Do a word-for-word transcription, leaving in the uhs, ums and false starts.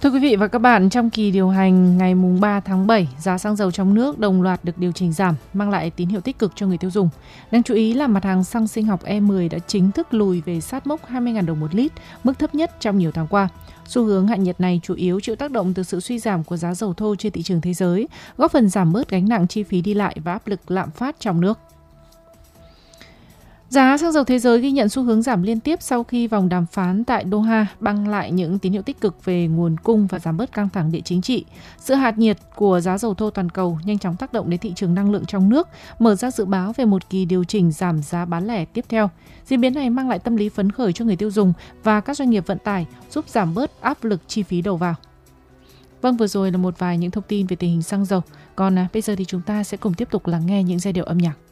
Thưa quý vị và các bạn, trong kỳ điều hành ngày ba tháng bảy, giá xăng dầu trong nước đồng loạt được điều chỉnh giảm, mang lại tín hiệu tích cực cho người tiêu dùng. Đáng chú ý là mặt hàng xăng sinh học E mười đã chính thức lùi về sát mốc hai mươi nghìn đồng một lít, mức thấp nhất trong nhiều tháng qua. Xu hướng hạ nhiệt này chủ yếu chịu tác động từ sự suy giảm của giá dầu thô trên thị trường thế giới, góp phần giảm bớt gánh nặng chi phí đi lại và áp lực lạm phát trong nước. Giá xăng dầu thế giới ghi nhận xu hướng giảm liên tiếp sau khi vòng đàm phán tại Doha mang lại những tín hiệu tích cực về nguồn cung và giảm bớt căng thẳng địa chính trị. Sự hạ nhiệt của giá dầu thô toàn cầu nhanh chóng tác động đến thị trường năng lượng trong nước, mở ra dự báo về một kỳ điều chỉnh giảm giá bán lẻ tiếp theo. Diễn biến này mang lại tâm lý phấn khởi cho người tiêu dùng và các doanh nghiệp vận tải, giúp giảm bớt áp lực chi phí đầu vào. Vâng, vừa rồi là một vài những thông tin về tình hình xăng dầu. Còn à, bây giờ thì chúng ta sẽ cùng tiếp tục lắng nghe những giai điệu âm nhạc.